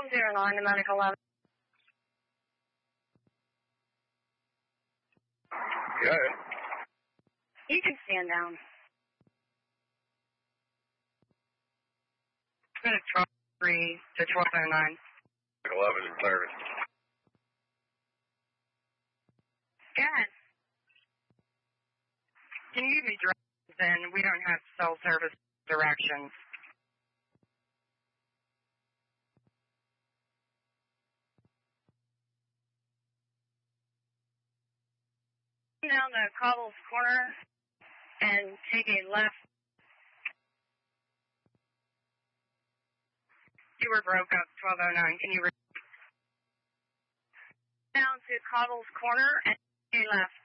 109 to medical 11. Yeah. You can stand down. Go to 12-3 to 1209. 11 in service. Go ahead. Can you give me directions then? We don't have cell service directions. Down to Cobble's Corner and take a left. You were broke up, 1209. Can you down to Cobble's Corner and take a left.